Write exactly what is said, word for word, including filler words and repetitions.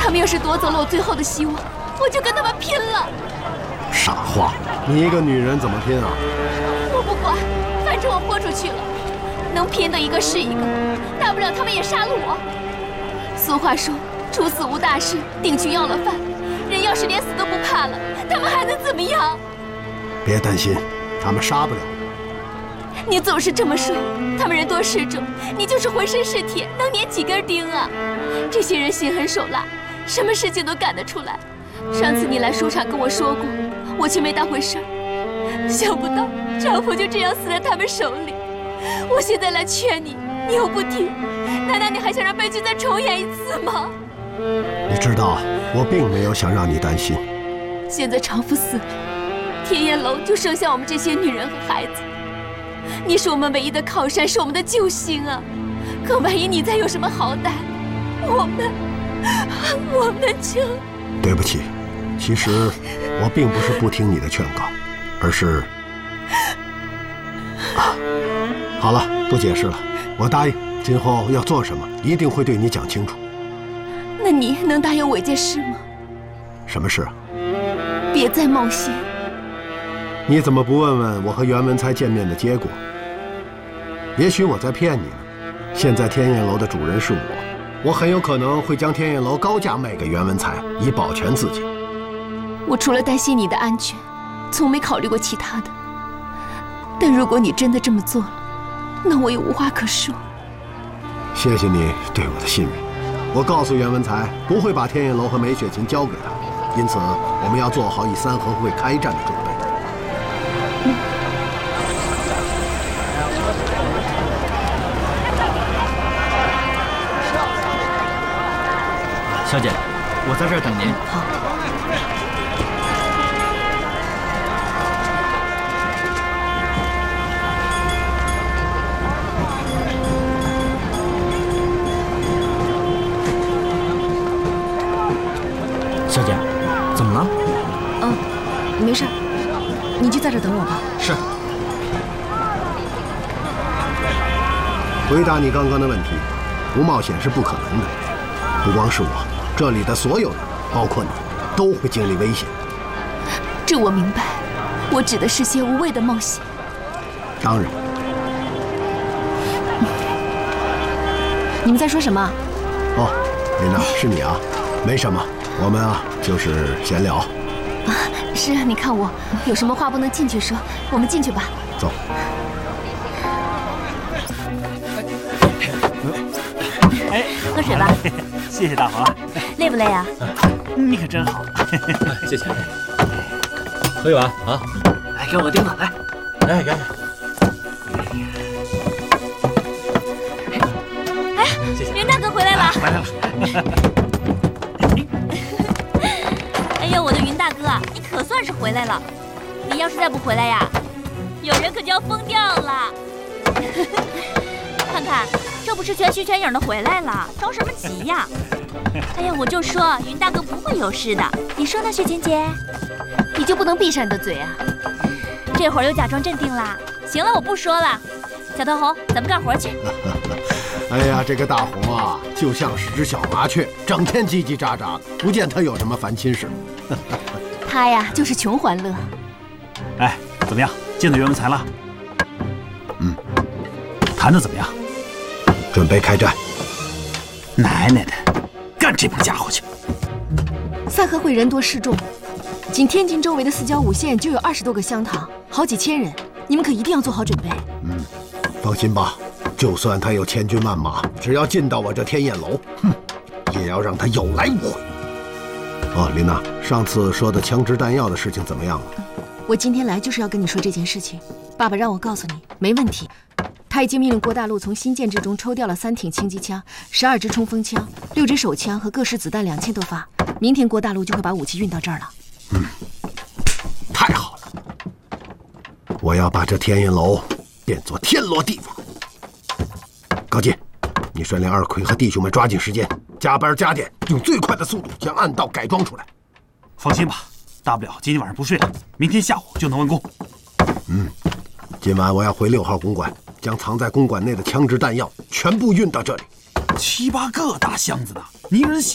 他们要是夺走了我最后的希望，我就跟他们拼了。 傻话，你一个女人怎么拼啊？ 我不管，反正我豁出去了，能拼的一个是一个，大不了他们也杀了我。俗话说，处死无大事，定群要了饭。人要是连死都不怕了，他们还能怎么样？ 别担心，他们杀不了。 你总是这么说，他们人多势众，你就是浑身是铁，能粘几根钉啊？这些人心狠手辣，什么事情都干得出来。上次你来书场跟我说过，我却没当回事儿。想不到丈夫就这样死在他们手里。我现在来劝你，你又不听，难道你还想让悲剧再重演一次吗？ 你知道，我并没有想让你担心。 现在丈夫死了，天焰楼就剩下我们这些女人和孩子。你是我们唯一的靠山，是我们的救星啊！可万一你再有什么好歹，我们，我们就…… 对不起，其实我并不是不听你的劝告，而是……啊，好了，不解释了。我答应，今后要做什么，一定会对你讲清楚。 那你能答应我一件事吗？ 什么事啊？ 别再冒险。 你怎么不问问我和袁文才见面的结果？也许我在骗你呢。现在天焰楼的主人是我，我很有可能会将天焰楼高价卖给袁文才，以保全自己。 我除了担心你的安全，从没考虑过其他的。但如果你真的这么做了，那我也无话可说。 谢谢你对我的信任。我告诉袁文才，不会把天焰楼和梅雪琴交给他，因此我们要做好以三合会开战的准备。嗯、 小姐，我在这儿等您。 好。 小姐，怎么了？ 嗯，没事，你就在这等我吧。 是。 回答你刚刚的问题，不冒险是不可能的。不光是我，这里的所有人，包括你，都会经历危险。 这我明白，我指的是些无谓的冒险。 当然。 你们在说什么？ 哦，琳娜，是你啊？没什么。我们啊，就是闲聊。 啊，是啊，你看我有什么话不能进去说，我们进去吧。 走。 哎， 喝水吧。 谢谢大华。 累不累啊？ 你可真好。 谢谢。喝一碗啊！ 来，给我个钉子，来， 来，给。 哎，袁大哥回来了。 回来了。 哎呦，我的云大哥，你可算是回来了！你要是再不回来呀，有人可就要疯掉了。看看，这不是全虚全影的回来了，着什么急呀？哎呀，我就说云大哥不会有事的，你说呢，雪琴姐？ 你就不能闭上你的嘴啊？ 这会儿又假装镇定啦。行了，我不说了。小头红，咱们干活去。 哎呀，这个大红啊，就像是只小麻雀，整天叽叽喳喳的，不见他有什么烦心事。 他呀，就是穷欢乐。 哎，怎么样？见到袁文才了？ 嗯。 谈的怎么样？ 准备开战。 奶奶的，干这帮家伙去！ 三合会人多势众，仅天津周围的四郊五县就有二十多个乡堂，好几千人，你们可一定要做好准备。 嗯，放心吧。就算他有千军万马，只要进到我这天焰楼，哼，也要让他有来无回。哦，琳娜，上次说的枪支弹药的事情怎么样了？ 我今天来就是要跟你说这件事情。爸爸让我告诉你，没问题。他已经命令郭大陆从新建制中抽调了三挺轻机枪、十二支冲锋枪、六支手枪和各式子弹两千多发。明天郭大陆就会把武器运到这儿了。 嗯，太好了！我要把这天焰楼变作天罗地网。高进，你率领二奎和弟兄们抓紧时间，加班加点，用最快的速度将暗道改装出来。 放心吧，大不了今天晚上不睡了，明天下午就能完工。 嗯，今晚我要回六号公馆，将藏在公馆内的枪支弹药全部运到这里。 七八个大箱子呢，你一个人行